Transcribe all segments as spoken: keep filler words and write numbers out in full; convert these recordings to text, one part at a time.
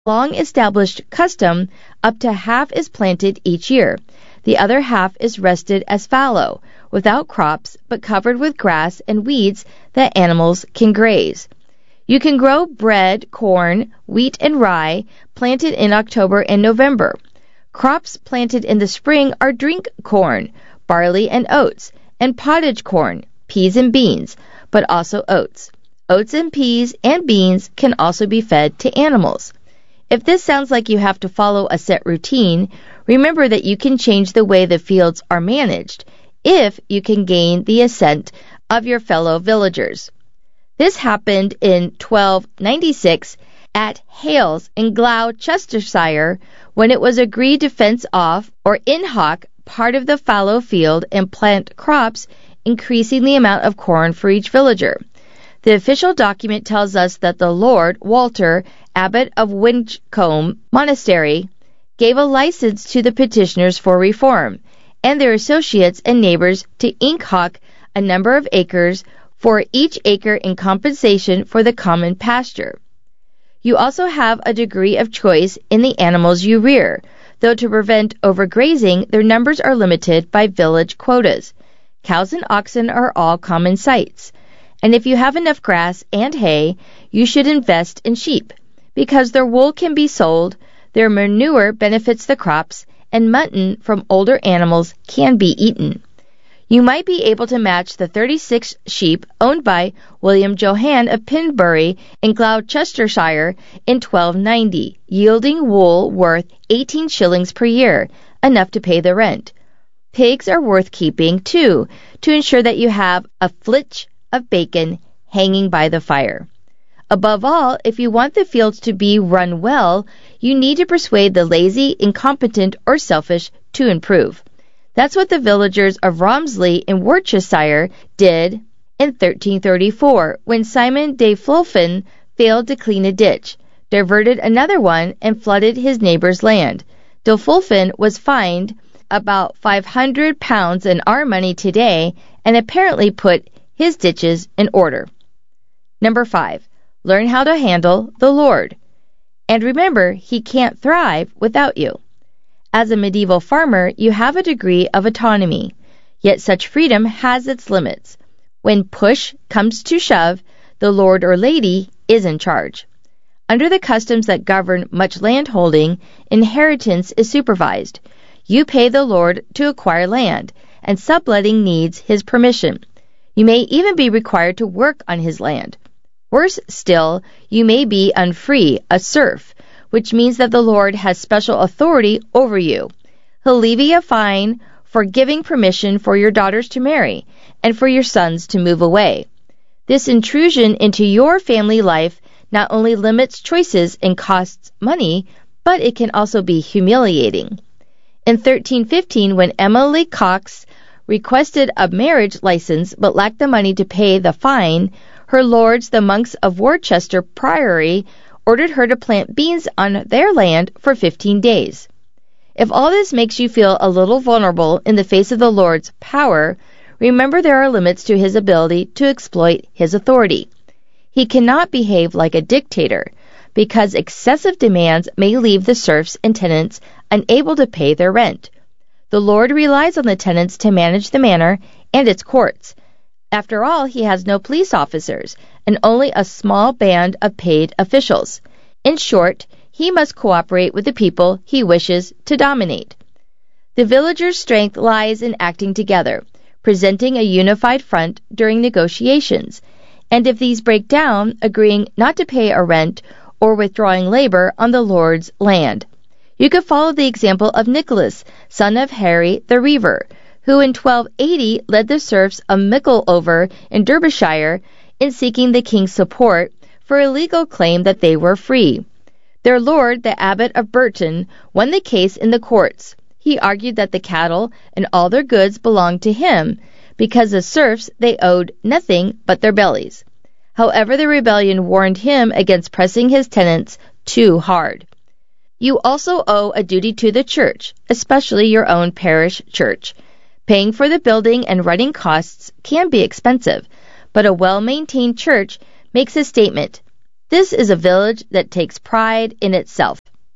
long-established custom, up to half is planted each year. The other half is rested as fallow, without crops, but covered with grass and weeds that animals can graze. You can grow bread, corn, wheat, and rye, planted in October and November. Crops planted in the spring are drink corn, barley and oats, and pottage corn, peas and beans, but also oats. Oats and peas and beans can also be fed to animals. If this sounds like you have to follow a set routine, remember that you can change the way the fields are managed if you can gain the assent of your fellow villagers. This happened in twelve ninety-six at Hales in Gloucestershire, when it was agreed to fence off or in hock part of the fallow field and plant crops, increasing the amount of corn for each villager. The official document tells us that the Lord Walter, abbot of Winchcombe Monastery, gave a license to the petitioners for reform and their associates and neighbors to ink-hock a number of acres for each acre in compensation for the common pasture. You also have a degree of choice in the animals you rear, though to prevent overgrazing, their numbers are limited by village quotas. Cows and oxen are all common sights. And if you have enough grass and hay, you should invest in sheep, because their wool can be sold, their manure benefits the crops, and mutton from older animals can be eaten. You might be able to match the thirty-six sheep owned by William Johann of Pinbury in Gloucestershire in twelve ninety, yielding wool worth eighteen shillings per year, enough to pay the rent. Pigs are worth keeping, too, to ensure that you have a flitch of bacon hanging by the fire. Above all, if you want the fields to be run well, you need to persuade the lazy, incompetent, or selfish to improve. That's what the villagers of Romsley in Worcestershire did in thirteen thirty-four, when Simon de Fulfen failed to clean a ditch, diverted another one, and flooded his neighbor's land. De Fulfen was fined about five hundred pounds in our money today and apparently put his ditches in order. Number five, learn how to handle the Lord. And remember, he can't thrive without you. As a medieval farmer, you have a degree of autonomy, yet such freedom has its limits. When push comes to shove, the lord or lady is in charge. Under the customs that govern much landholding, inheritance is supervised. You pay the lord to acquire land, and subletting needs his permission. You may even be required to work on his land. Worse still, you may be unfree, a serf, which means that the Lord has special authority over you. He'll levy a fine for giving permission for your daughters to marry and for your sons to move away. This intrusion into your family life not only limits choices and costs money, but it can also be humiliating. In thirteen fifteen, when Emily Cox requested a marriage license but lacked the money to pay the fine, her lords, the monks of Worcester Priory, ordered her to plant beans on their land for fifteen days. If all this makes you feel a little vulnerable in the face of the Lord's power, remember there are limits to his ability to exploit his authority. He cannot behave like a dictator, because excessive demands may leave the serfs and tenants unable to pay their rent. The Lord relies on the tenants to manage the manor and its courts. After all, he has no police officers and only a small band of paid officials. In short, he must cooperate with the people he wishes to dominate. The villagers' strength lies in acting together, presenting a unified front during negotiations, and if these break down, agreeing not to pay a rent or withdrawing labor on the Lord's land. You could follow the example of Nicholas, son of Harry the Reaver, who in twelve eighty led the serfs of Mickleover in Derbyshire in seeking the king's support for a legal claim that they were free. Their lord, the abbot of Burton, won the case in the courts. He argued that the cattle and all their goods belonged to him, because the serfs they owed nothing but their bellies. However, the rebellion warned him against pressing his tenants too hard. You also owe a duty to the church, especially your own parish church. Paying for the building and running costs can be expensive, but a well-maintained church makes a statement. This is a village that takes pride in itself.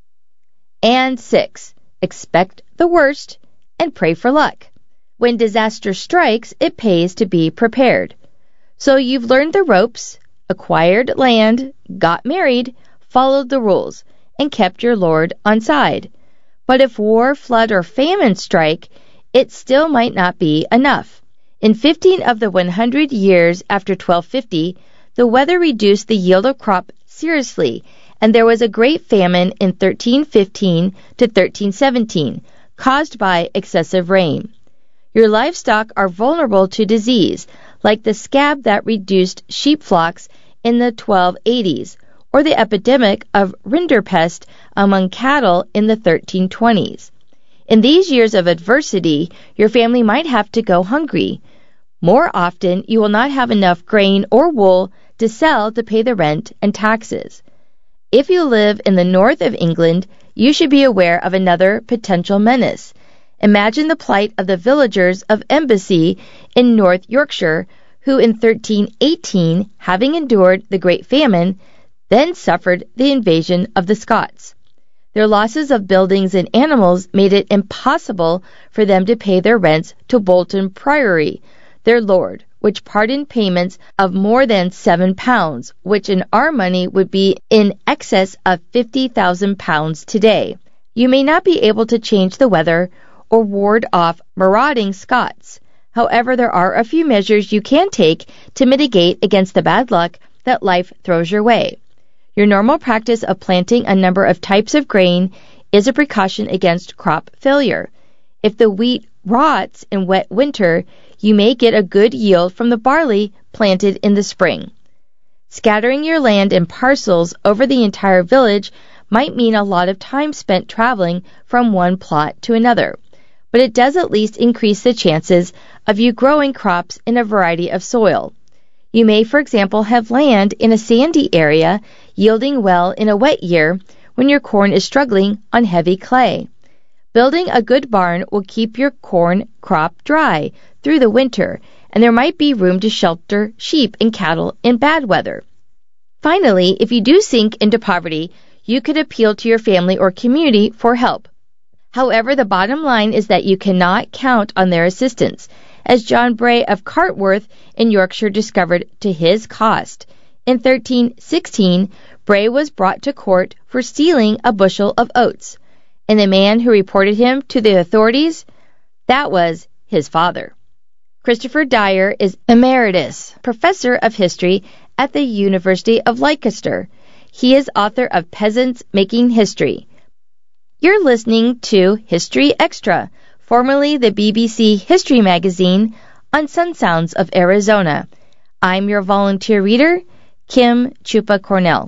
And six, expect the worst and pray for luck. When disaster strikes, it pays to be prepared. So you've learned the ropes, acquired land, got married, followed the rules, and kept your Lord on side. But if war, flood, or famine strike, it still might not be enough. In fifteen of the one hundred years after twelve fifty, the weather reduced the yield of crop seriously, and there was a great famine in thirteen fifteen to thirteen seventeen, caused by excessive rain. Your livestock are vulnerable to disease, like the scab that reduced sheep flocks in the twelve eighties, or the epidemic of rinderpest among cattle in the thirteen twenties. In these years of adversity, your family might have to go hungry. More often, you will not have enough grain or wool to sell to pay the rent and taxes. If you live in the north of England, you should be aware of another potential menace. Imagine the plight of the villagers of Embassy in North Yorkshire, who in thirteen eighteen, having endured the Great Famine, then suffered the invasion of the Scots. Their losses of buildings and animals made it impossible for them to pay their rents to Bolton Priory, their lord, which pardoned payments of more than seven pounds, which in our money would be in excess of fifty thousand pounds today. You may not be able to change the weather or ward off marauding Scots. However, there are a few measures you can take to mitigate against the bad luck that life throws your way. Your normal practice of planting a number of types of grain is a precaution against crop failure. If the wheat rots in wet winter, you may get a good yield from the barley planted in the spring. Scattering your land in parcels over the entire village might mean a lot of time spent traveling from one plot to another, but it does at least increase the chances of you growing crops in a variety of soil. You may, for example, have land in a sandy area yielding well in a wet year when your corn is struggling on heavy clay. Building a good barn will keep your corn crop dry through the winter, and there might be room to shelter sheep and cattle in bad weather. Finally, if you do sink into poverty, you could appeal to your family or community for help. However, the bottom line is that you cannot count on their assistance, as John Bray of Cartworth in Yorkshire discovered to his cost. In thirteen sixteen, Bray was brought to court for stealing a bushel of oats, and the man who reported him to the authorities, that was his father. Christopher Dyer is Emeritus Professor of History at the University of Leicester. He is author of Peasants Making History. You're listening to History Extra, formerly the B B C History Magazine, on Sun Sounds of Arizona. I'm your volunteer reader, Kim Chupa Cornell.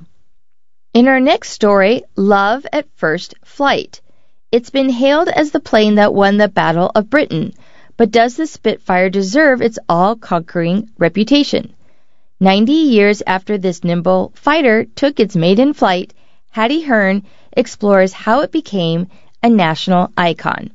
In our next story, Love at First Flight. It's been hailed as the plane that won the Battle of Britain, but does the Spitfire deserve its all-conquering reputation? Ninety years after this nimble fighter took its maiden flight, Hattie Hearn explores how it became a national icon.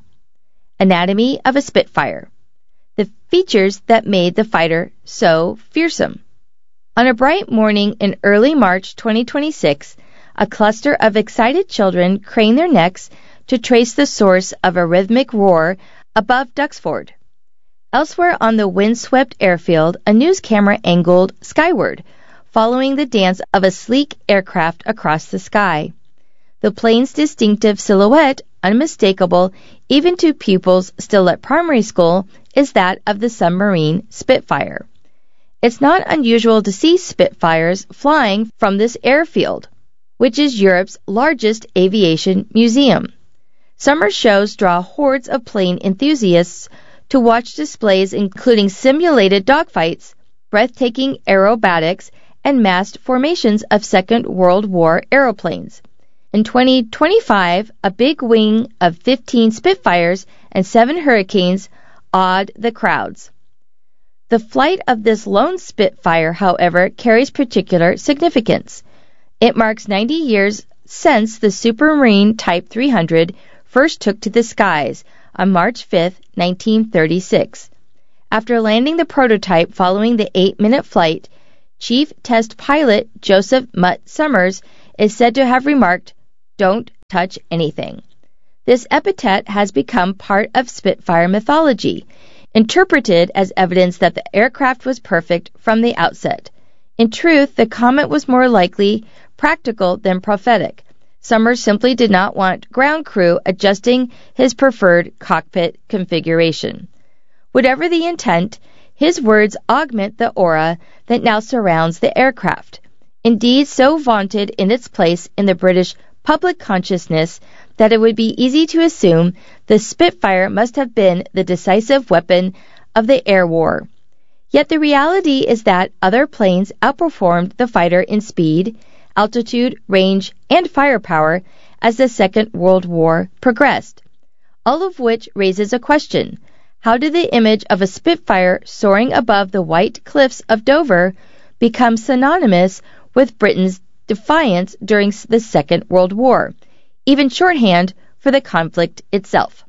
Anatomy of a Spitfire. The features that made the fighter so fearsome. On a bright morning in early March twenty twenty-six, a cluster of excited children crane their necks to trace the source of a rhythmic roar above Duxford. Elsewhere on the windswept airfield, a news camera angled skyward, following the dance of a sleek aircraft across the sky. The plane's distinctive silhouette, unmistakable even to pupils still at primary school, is that of the submarine Spitfire. It's not unusual to see Spitfires flying from this airfield, which is Europe's largest aviation museum. Summer shows draw hordes of plane enthusiasts to watch displays including simulated dogfights, breathtaking aerobatics, and massed formations of Second World War aeroplanes. In twenty twenty-five, a big wing of fifteen Spitfires and seven Hurricanes awed the crowds. The flight of this lone Spitfire, however, carries particular significance. It marks ninety years since the Supermarine Type three hundred first took to the skies on March fifth, nineteen thirty-six. After landing the prototype following the eight-minute flight, Chief Test Pilot Joseph Mutt Summers is said to have remarked, "Don't touch anything." This epithet has become part of Spitfire mythology, interpreted as evidence that the aircraft was perfect from the outset. In truth, the Comet was more likely practical than prophetic. Summers simply did not want ground crew adjusting his preferred cockpit configuration. Whatever the intent, his words augment the aura that now surrounds the aircraft, indeed so vaunted in its place in the British public consciousness that it would be easy to assume the Spitfire must have been the decisive weapon of the air war. Yet the reality is that other planes outperformed the fighter in speed, altitude, range, and firepower as the Second World War progressed, all of which raises a question. How did the image of a Spitfire soaring above the white cliffs of Dover become synonymous with Britain's defiance during the Second World War, even shorthand for the conflict itself?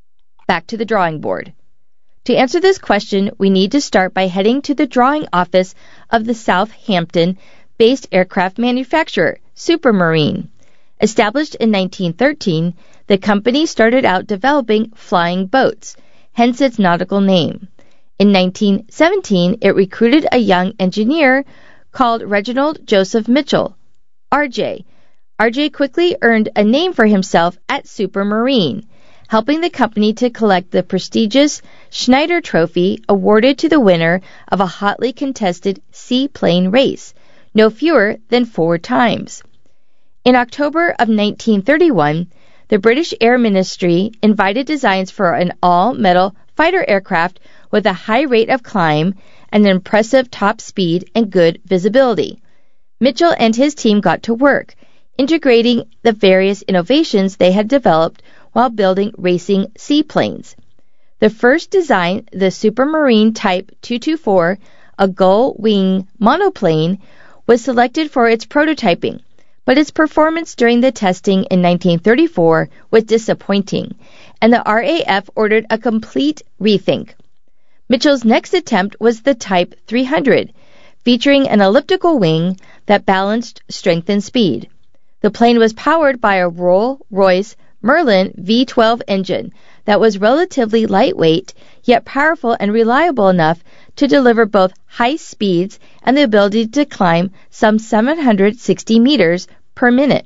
Back to the drawing board. To answer this question, we need to start by heading to the drawing office of the Southampton-based aircraft manufacturer, Supermarine. Established in nineteen thirteen, the company started out developing flying boats, hence its nautical name. In nineteen seventeen, it recruited a young engineer called Reginald Joseph Mitchell, R J. R J quickly earned a name for himself at Supermarine, helping the company to collect the prestigious Schneider Trophy awarded to the winner of a hotly contested seaplane race, no fewer than four times. In October of nineteen thirty-one, the British Air Ministry invited designs for an all-metal fighter aircraft with a high rate of climb, an impressive top speed, and good visibility. Mitchell and his team got to work, integrating the various innovations they had developed while building racing seaplanes. The first design, the Supermarine Type two twenty-four, a gull-wing monoplane, was selected for its prototyping, but its performance during the testing in nineteen thirty-four was disappointing, and the R A F ordered a complete rethink. Mitchell's next attempt was the Type three hundred, featuring an elliptical wing that balanced strength and speed. The plane was powered by a Rolls-Royce Merlin V twelve engine that was relatively lightweight, yet powerful and reliable enough to deliver both high speeds and the ability to climb some seven hundred sixty meters per minute.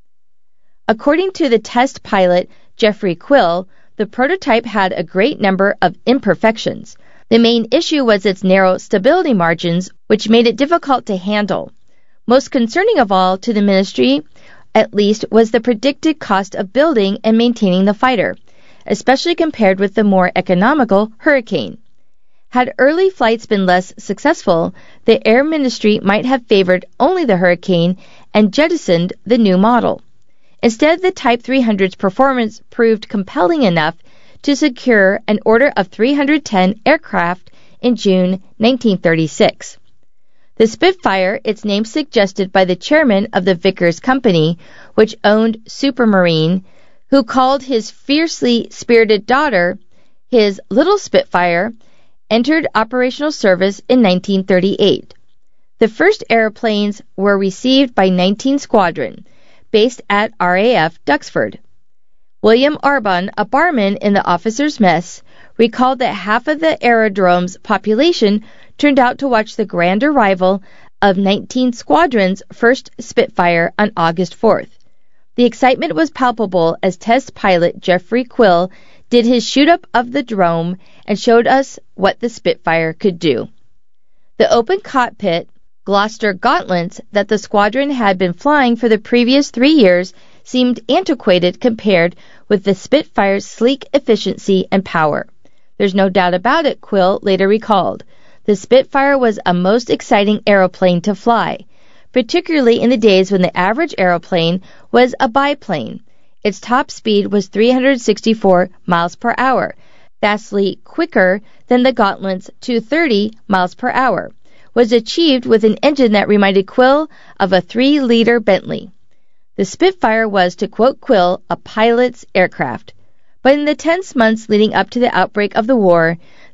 According to the test pilot Geoffrey Quill, the prototype had a great number of imperfections. The main issue was its narrow stability margins, which made it difficult to handle. Most concerning of all to the ministry, at least, was the predicted cost of building and maintaining the fighter, especially compared with the more economical Hurricane. Had early flights been less successful, the Air Ministry might have favored only the Hurricane and jettisoned the new model. Instead, the Type three hundred's performance proved compelling enough to secure an order of three hundred ten aircraft in June nineteen thirty-six. The Spitfire, its name suggested by the chairman of the Vickers Company, which owned Supermarine, who called his fiercely spirited daughter his Little Spitfire, entered operational service in nineteen thirty-eight. The first airplanes were received by nineteenth Squadron, based at R A F Duxford. William Arbon, a barman in the officers' mess, recalled that half of the aerodrome's population turned out to watch the grand arrival of nineteenth Squadron's first Spitfire on August fourth. The excitement was palpable as test pilot Geoffrey Quill did his shoot-up of the drome and showed us what the Spitfire could do. The open cockpit Gloucester gauntlets that the squadron had been flying for the previous three years seemed antiquated compared with the Spitfire's sleek efficiency and power. There's no doubt about it, Quill later recalled. The Spitfire was a most exciting aeroplane to fly, particularly in the days when the average aeroplane was a biplane. Its top speed was three hundred sixty-four miles per hour, vastly quicker than the Gauntlet's two hundred thirty miles per hour, was achieved with an engine that reminded Quill of a three-liter Bentley. The Spitfire was, to quote Quill, a pilot's aircraft. But in the tense months leading up to the outbreak of the war,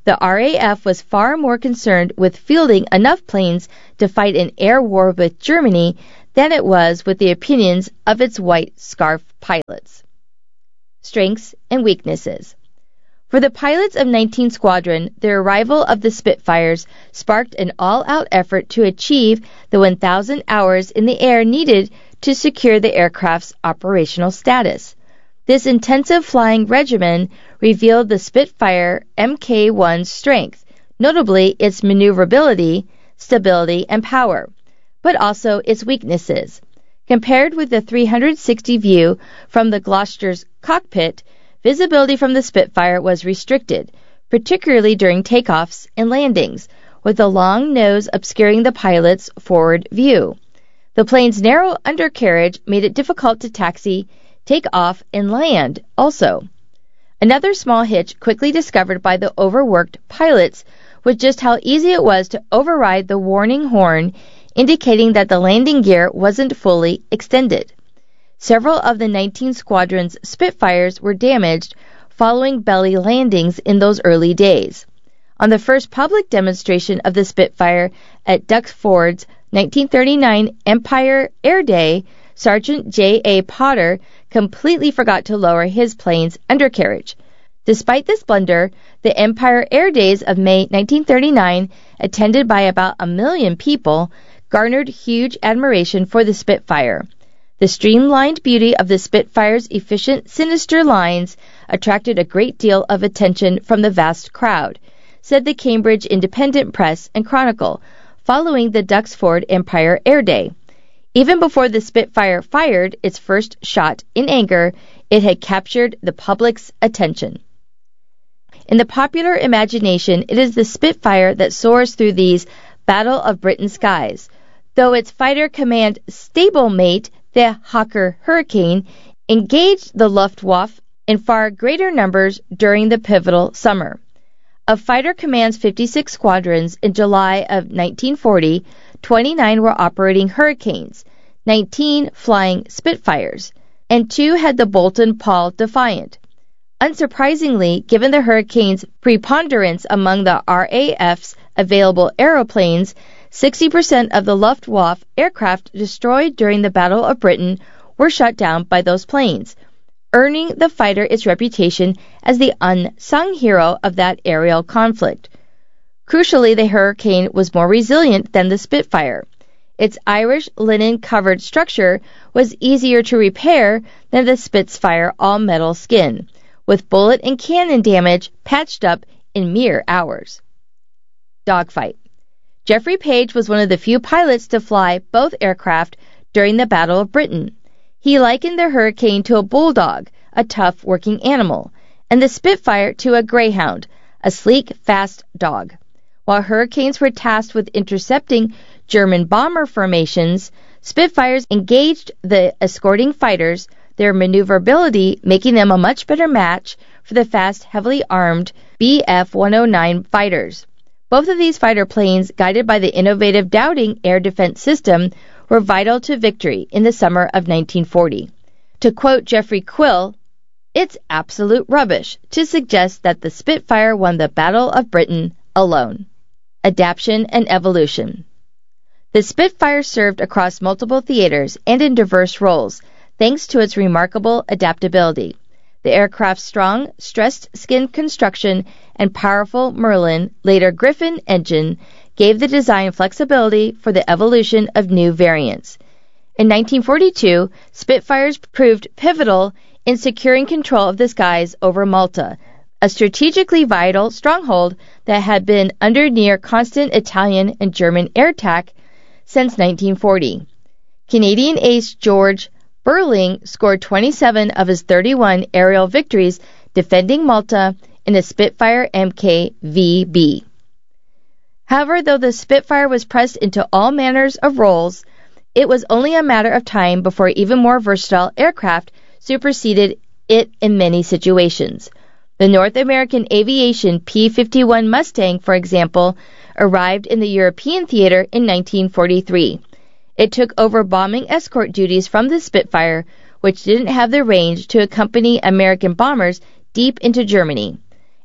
The R A F was far more concerned with fielding enough planes to fight an air war with Germany than it was with the opinions of its white scarf pilots. Strengths and weaknesses. For the pilots of nineteenth Squadron, the arrival of the Spitfires sparked an all-out effort to achieve the one thousand hours in the air needed to secure the aircraft's operational status. This intensive flying regimen revealed the Spitfire M K one's strength, notably its maneuverability, stability, and power, but also its weaknesses. Compared with the three hundred sixty view from the Gloucester's cockpit, visibility from the Spitfire was restricted, particularly during takeoffs and landings, with the long nose obscuring the pilot's forward view. The plane's narrow undercarriage made it difficult to taxi, take off, and land also. Another small hitch quickly discovered by the overworked pilots was just how easy it was to override the warning horn indicating that the landing gear wasn't fully extended. Several of the nineteenth Squadron's Spitfires were damaged following belly landings in those early days. On the first public demonstration of the Spitfire at Duxford's nineteen thirty-nine Empire Air Day, Sergeant J A Potter completely forgot to lower his plane's undercarriage. Despite this blunder, the Empire Air Days of May nineteen thirty-nine, attended by about a million people, garnered huge admiration for the Spitfire. The streamlined beauty of the Spitfire's efficient, sinister lines attracted a great deal of attention from the vast crowd, said the Cambridge Independent Press and Chronicle, following the Duxford Empire Air Day. Even before the Spitfire fired its first shot in anger, it had captured the public's attention. In the popular imagination, it is the Spitfire that soars through these Battle of Britain skies, though its fighter command stablemate, the Hawker Hurricane, engaged the Luftwaffe in far greater numbers during the pivotal summer. Of Fighter Command's fifty-six squadrons in July of nineteen forty, twenty-nine were operating Hurricanes, nineteen flying Spitfires, and two had the Bolton-Paul Defiant. Unsurprisingly, given the Hurricane's preponderance among the R A F's available aeroplanes, sixty percent of the Luftwaffe aircraft destroyed during the Battle of Britain were shot down by those planes, earning the fighter its reputation as the unsung hero of that aerial conflict. Crucially, the Hurricane was more resilient than the Spitfire. Its Irish linen-covered structure was easier to repair than the Spitfire all-metal skin, with bullet and cannon damage patched up in mere hours. Dogfight. Geoffrey Page was one of the few pilots to fly both aircraft during the Battle of Britain. He likened the Hurricane to a bulldog, a tough working animal, and the Spitfire to a greyhound, a sleek, fast dog. While Hurricanes were tasked with intercepting German bomber formations, Spitfires engaged the escorting fighters, their maneuverability making them a much better match for the fast, heavily armed B F one oh nine fighters. Both of these fighter planes, guided by the innovative Dowding air defense system, were vital to victory in the summer of nineteen forty. To quote Geoffrey Quill, "It's absolute rubbish to suggest that the Spitfire won the Battle of Britain alone." Adaptation and evolution. The Spitfire served across multiple theaters and in diverse roles, thanks to its remarkable adaptability. The aircraft's strong, stressed skin construction and powerful Merlin, later Griffin engine gave the design flexibility for the evolution of new variants. In nineteen forty-two, Spitfires proved pivotal in securing control of the skies over Malta, a strategically vital stronghold that had been under near constant Italian and German air attack since nineteen forty. Canadian ace George Burling scored twenty-seven of his thirty-one aerial victories defending Malta in the Spitfire M K V B. However, though the Spitfire was pressed into all manners of roles, it was only a matter of time before even more versatile aircraft superseded it in many situations. The North American Aviation P fifty-one Mustang, for example, arrived in the European theater in nineteen forty-three. It took over bombing escort duties from the Spitfire, which didn't have the range to accompany American bombers deep into Germany.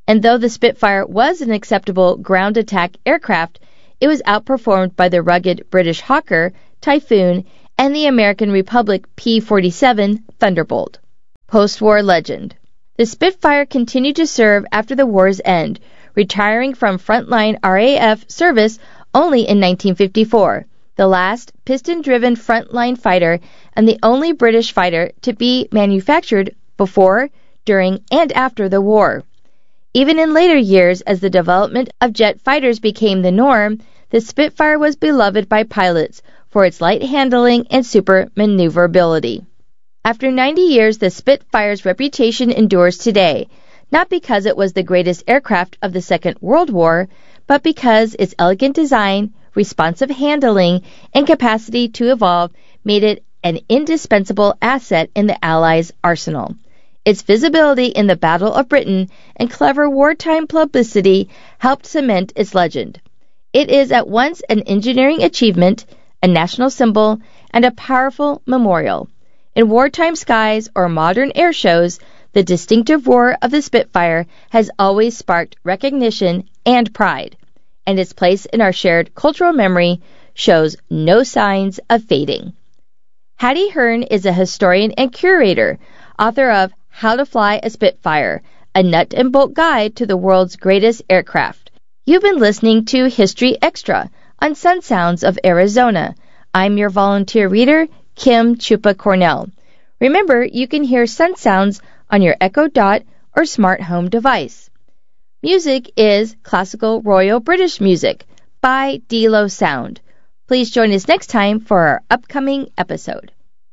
And though the Spitfire was an acceptable ground attack aircraft, it was outperformed by the rugged British Hawker, Typhoon, and the American Republic P forty-seven Thunderbolt. Post-war legend. The Spitfire continued to serve after the war's end, retiring from frontline R A F service only in nineteen fifty-four, the last piston-driven frontline fighter and the only British fighter to be manufactured before, during, and after the war. Even in later years, as the development of jet fighters became the norm, the Spitfire was beloved by pilots for its light handling and super maneuverability. After ninety years, the Spitfire's reputation endures today, not because it was the greatest aircraft of the Second World War, but because its elegant design, responsive handling, and capacity to evolve made it an indispensable asset in the Allies' arsenal. Its visibility in the Battle of Britain and clever wartime publicity helped cement its legend. It is at once an engineering achievement, a national symbol, and a powerful memorial. In wartime skies or modern air shows, the distinctive roar of the Spitfire has always sparked recognition and pride, and its place in our shared cultural memory shows no signs of fading. Hattie Hearn is a historian and curator, author of How to Fly a Spitfire, a nut and bolt guide to the world's greatest aircraft. You've been listening to History Extra on Sun Sounds of Arizona. I'm your volunteer reader, Kim Chupa Cornell. Remember, you can hear Sun Sounds on your Echo Dot or smart home device. Music is classical Royal British music by D-Lo Sound. Please join us next time for our upcoming episode.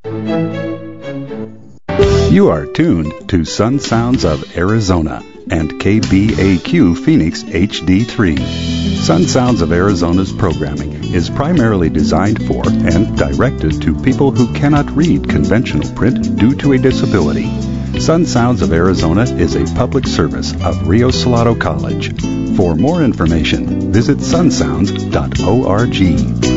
You are tuned to Sun Sounds of Arizona and K B A Q Phoenix H D three. Sun Sounds of Arizona's programming is primarily designed for and directed to people who cannot read conventional print due to a disability. Sun Sounds of Arizona is a public service of Rio Salado College. For more information, visit sun sounds dot org.